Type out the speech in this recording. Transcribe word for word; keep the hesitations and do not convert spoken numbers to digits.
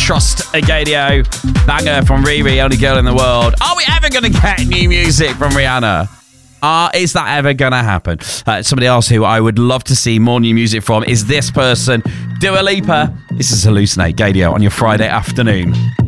Trust Agadio. Banger from Riri, Only Girl in the World. Are we ever going to get new music from Rihanna? Uh, is that ever going to happen? Uh, somebody else who I would love to see more new music from is this person, Dua Lipa. This is Hallucinate, Gadio, on your Friday afternoon.